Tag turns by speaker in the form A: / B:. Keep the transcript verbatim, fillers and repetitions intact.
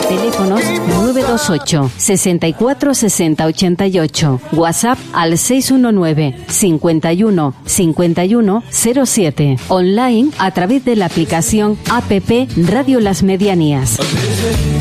A: Teléfonos nueve dos ocho, sesenta y cuatro, sesenta, ochenta y ocho. WhatsApp al seis uno nueve, cincuenta y uno, cincuenta y uno, cero siete. Online a través de la aplicación app Radio Las Medianías.